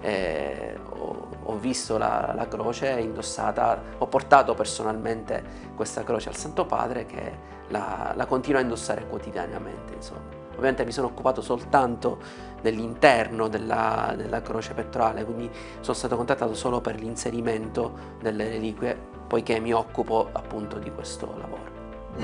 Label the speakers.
Speaker 1: ho visto la croce indossata, ho portato personalmente questa croce al Santo Padre, che la continua a indossare quotidianamente, insomma. Ovviamente mi sono occupato soltanto dell'interno della croce pettorale, quindi sono stato contattato solo per l'inserimento delle reliquie, poiché mi occupo appunto di questo lavoro.